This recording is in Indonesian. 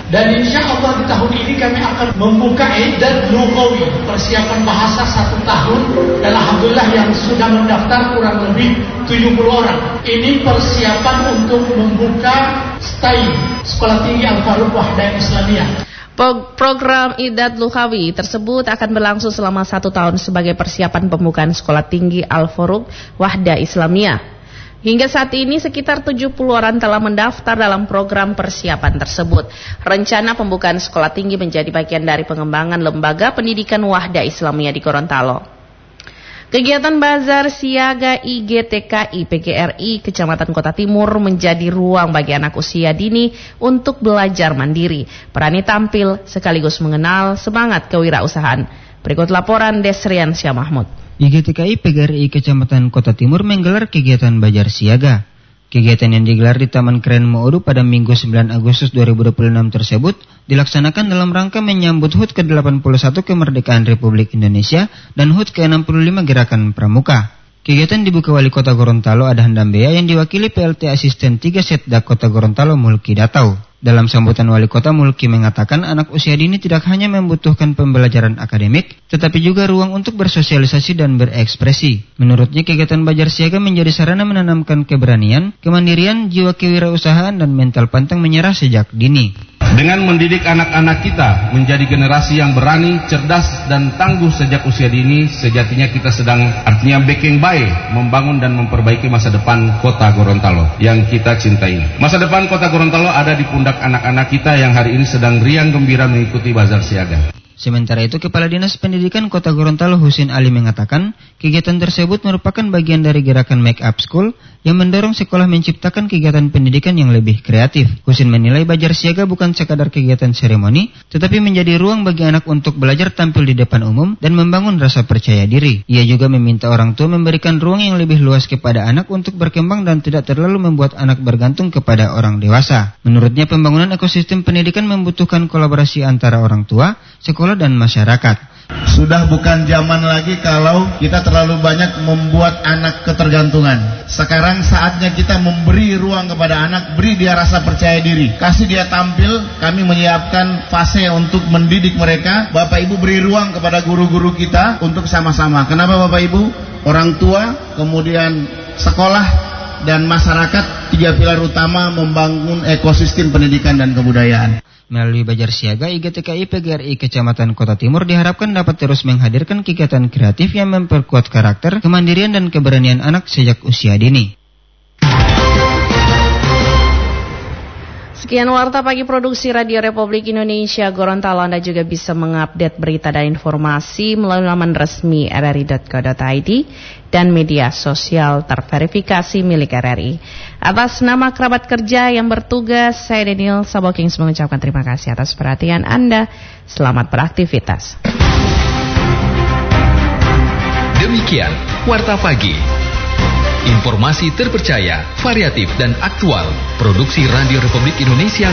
Dan insya Allah di tahun ini kami akan membuka Idad Lughawi, persiapan bahasa 1 tahun. Dan alhamdulillah yang sudah mendaftar kurang lebih 70 orang. Ini persiapan untuk membuka STAI, Sekolah Tinggi Al-Faruq Wahda Islamiyah. Program Idad Lughawi tersebut akan berlangsung selama 1 tahun sebagai persiapan pembukaan Sekolah Tinggi Al-Faruq Wahda Islamiyah. Hingga saat ini sekitar 70 orang telah mendaftar dalam program persiapan tersebut. Rencana pembukaan sekolah tinggi menjadi bagian dari pengembangan lembaga pendidikan Wahda Islamiyah di Gorontalo. Kegiatan Bazar Siaga IGTKI PGRI Kecamatan Kota Timur menjadi ruang bagi anak usia dini untuk belajar mandiri, berani tampil sekaligus mengenal semangat kewirausahaan. Berikut laporan Desrian Syah Mahmud. IGTKI PGRI Kecamatan Kota Timur menggelar kegiatan Bazar Siaga. Kegiatan yang digelar di Taman Keren Moodu pada Minggu 9 Agustus 2026 tersebut dilaksanakan dalam rangka menyambut HUT ke-81 kemerdekaan Republik Indonesia dan HUT ke-65 Gerakan Pramuka. Kegiatan dibuka Wali Kota Gorontalo Adhan Dambea yang diwakili PLT Asisten 3 Setda Kota Gorontalo Mulki Datau. Dalam sambutan Wali Kota, Mulki mengatakan anak usia dini tidak hanya membutuhkan pembelajaran akademik, tetapi juga ruang untuk bersosialisasi dan berekspresi. Menurutnya, kegiatan Bazar Siaga menjadi sarana menanamkan keberanian, kemandirian, jiwa kewirausahaan, dan mental pantang menyerah sejak dini. Dengan mendidik anak-anak kita menjadi generasi yang berani, cerdas, dan tangguh sejak usia dini, sejatinya kita sedang artinya baking by membangun dan memperbaiki masa depan Kota Gorontalo yang kita cintai. Masa depan Kota Gorontalo ada di pundak anak-anak kita yang hari ini sedang riang gembira mengikuti Bazar Siaga. Sementara itu, Kepala Dinas Pendidikan Kota Gorontalo Husin Ali mengatakan, kegiatan tersebut merupakan bagian dari gerakan Make Up School yang mendorong sekolah menciptakan kegiatan pendidikan yang lebih kreatif. Husin menilai Bazar Siaga bukan sekadar kegiatan seremoni, tetapi menjadi ruang bagi anak untuk belajar tampil di depan umum dan membangun rasa percaya diri. Ia juga meminta orang tua memberikan ruang yang lebih luas kepada anak untuk berkembang dan tidak terlalu membuat anak bergantung kepada orang dewasa. Menurutnya, pembangunan ekosistem pendidikan membutuhkan kolaborasi antara orang tua, sekolah, dan masyarakat. Sudah bukan zaman lagi kalau kita terlalu banyak membuat anak ketergantungan. Sekarang saatnya kita memberi ruang kepada anak, beri dia rasa percaya diri, kasih dia tampil. Kami menyiapkan fase untuk mendidik mereka. Bapak Ibu beri ruang kepada guru-guru kita untuk sama-sama. Kenapa Bapak Ibu? Orang tua, kemudian sekolah, dan masyarakat, 3 pilar utama membangun ekosistem pendidikan dan kebudayaan. Melalui Bazar Siaga, IGTKI PGRI Kecamatan Kota Timur diharapkan dapat terus menghadirkan kegiatan kreatif yang memperkuat karakter, kemandirian, dan keberanian anak sejak usia dini. Sekian Warta Pagi Produksi Radio Republik Indonesia Gorontalo. Anda juga bisa mengupdate berita dan informasi melalui laman resmi rri.co.id dan media sosial terverifikasi milik RRI. Atas nama kerabat kerja yang bertugas, saya Daniel Sabokings mengucapkan terima kasih atas perhatian Anda. Selamat beraktivitas. Demikian Warta Pagi. Informasi terpercaya, variatif, dan aktual. Produksi Radio Republik Indonesia